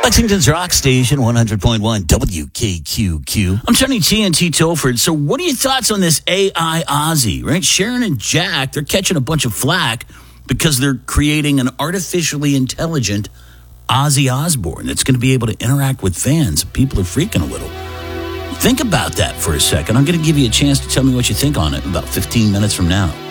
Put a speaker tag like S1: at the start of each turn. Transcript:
S1: Lexington's Rock Station, 100.1 WKQQ. I'm Tony T and T Tilford. So what are your thoughts on this AI Ozzy, right? Sharon and Jack, they're catching a bunch of flack because they're creating an artificially intelligent Ozzy Osbourne that's going to be able to interact with fans. People are freaking a little. Think about that for a second. I'm going to give you a chance to tell me what you think on it about 15 minutes from now.